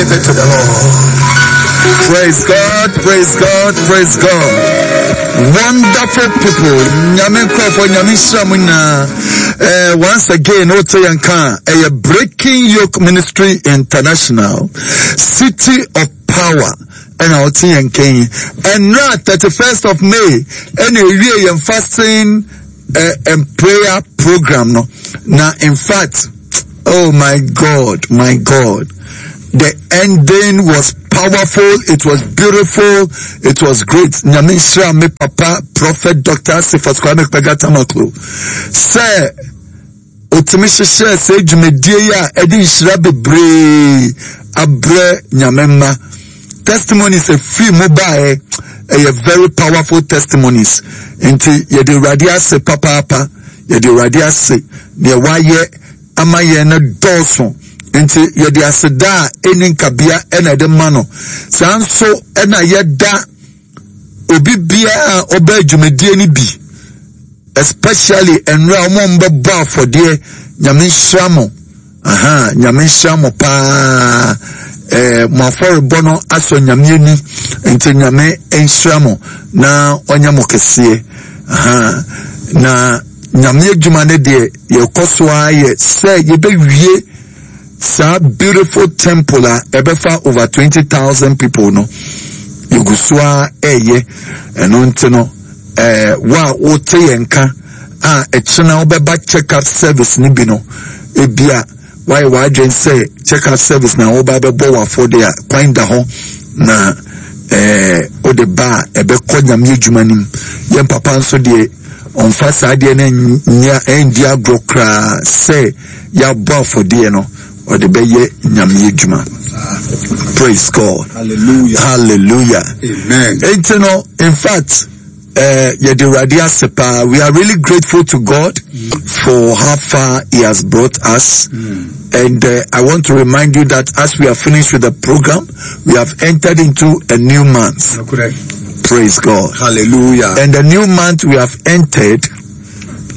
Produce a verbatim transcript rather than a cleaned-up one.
give it to the Lord. Praise God, praise God, praise God. Wonderful people. Uh, once again, a Breaking Yoke Ministry International, City of Power. And our T N K. And now, thirty-first of May, and a year and fasting uh, and prayer program. No, now, in fact, oh my God, my God, the ending was powerful. It was beautiful. It was great. Nyamisha me papa, Prophet Doctor Sifas Kwame Pegatamaklu. Say, Otimisha share say Jumedia Edi Shrabe Bre Abre Nyamema. Testimonies a free mobile, a very powerful testimonies. Into yedi radia se papa papa, yedi radia se ne waye amaye na doso. Into yedi aseda enin kabia ena de mano. Sanso ena yeda obi bia obe jumedie ni bi. Especially enra omombe ba for de nyame shramo. Aha, nyame shramo pa. Eh, mafore bono aso nyame ni enti nyame enhyamo na onyamo kese aha na nyame adwuma ne de yekoso aye say ye be wie sa beautiful temple a ebefa over twenty thousand people no yegusua eye eno ntino eh wa wote yenka a echina obeba check up service ni bi no ebia why why just say check out service na oba be bo for there find the home na eh o de ba e be konya me adwuma nim yem papa nso de on fasa de na nya endia grokra say ya bo for there no o de be ye nyame adwuma. Praise God. Hallelujah. Hallelujah. Amen. And you know, in fact, Uh, we are really grateful to God mm. for how far He has brought us. Mm. And uh, I want to remind you that as we are finished with the program, we have entered into a new month. Correct. Praise God. Hallelujah. And the new month we have entered